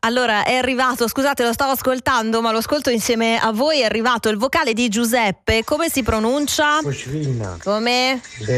Allora è arrivato, scusate, lo stavo ascoltando, ma lo ascolto insieme a voi. È arrivato il vocale di Giuseppe. Come si pronuncia? Pochwina. Come?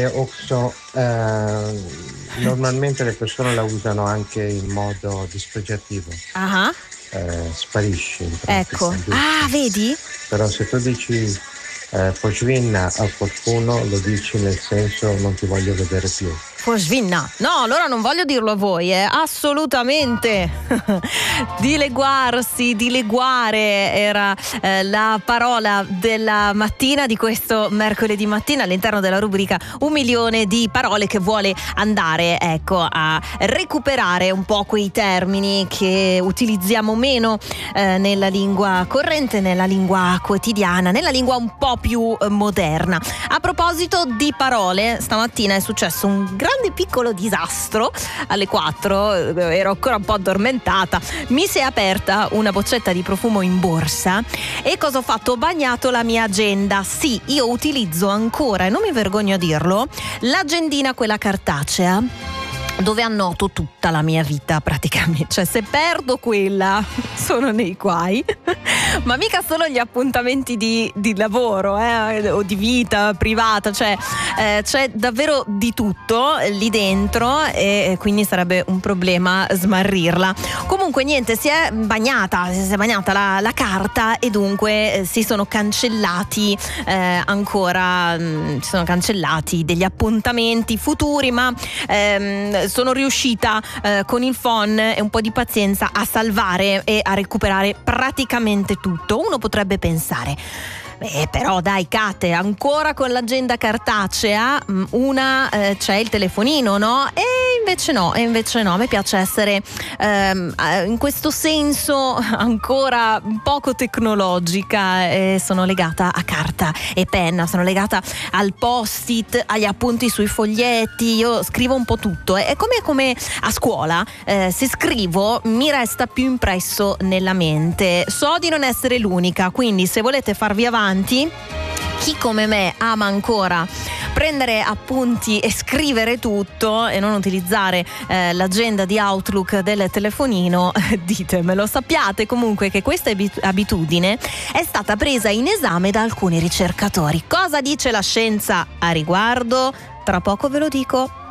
Normalmente le persone la usano anche in modo dispregiativo. Ah, Sparisce. ecco. Ah, vedi? Però se tu dici Pochwina a qualcuno, lo dici nel senso non ti voglio vedere più. Pochwina. No, allora non voglio dirlo a voi, assolutamente. Dileguarsi, dileguare era la parola della mattina, di questo mercoledì mattina, all'interno della rubrica 1 milione di parole, che vuole andare, ecco, a recuperare un po' quei termini che utilizziamo meno nella lingua corrente, nella lingua quotidiana, nella lingua un po' più moderna. A proposito di parole, stamattina è successo un grande piccolo disastro. Alle 4 ero ancora un po' addormentata, mi si è aperta una boccetta di profumo in borsa e cosa ho fatto? Ho bagnato la mia agenda. Sì, io utilizzo ancora, e non mi vergogno a dirlo, l'agendina quella cartacea, dove annoto tutta la mia vita praticamente. Cioè, se perdo quella sono nei guai. Ma mica solo gli appuntamenti di lavoro o di vita privata, cioè c'è davvero di tutto lì dentro e quindi sarebbe un problema smarrirla. Comunque niente, si è bagnata la carta e dunque si sono cancellati ci sono cancellati degli appuntamenti futuri, ma sono riuscita con il phone e un po' di pazienza a salvare e a recuperare praticamente tutto. Uno potrebbe pensare: però dai Kate, ancora con l'agenda cartacea, c'è il telefonino, no? E invece no, a me piace essere in questo senso ancora poco tecnologica, e sono legata a carta e penna, sono legata al post-it, agli appunti sui foglietti. Io scrivo un po' tutto, è come a scuola, se scrivo mi resta più impresso nella mente. So di non essere l'unica, quindi se volete farvi avanti, chi come me ama ancora prendere appunti e scrivere tutto e non utilizzare l'agenda di Outlook del telefonino, ditemelo. Sappiate comunque che questa abitudine è stata presa in esame da alcuni ricercatori. Cosa dice la scienza a riguardo? Tra poco ve lo dico.